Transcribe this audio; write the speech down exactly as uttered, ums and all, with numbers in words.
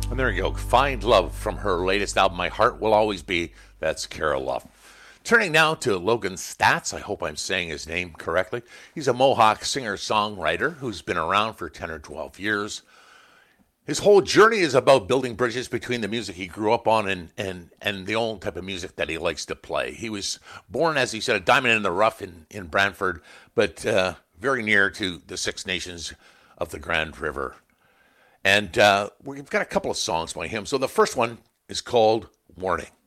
And there you go. Find Love from her latest album, My Heart Will Always Be. That's Carol Love. Turning now to Logan Statz. I hope I'm saying his name correctly. He's a Mohawk singer-songwriter who's been around for ten or twelve years. His whole journey is about building bridges between the music he grew up on and, and, and the old type of music that he likes to play. He was born, as he said, a diamond in the rough in, in Brantford, but uh, very near to the Six Nations of the Grand River. And uh, we've got a couple of songs by him. So the first one is called Warning.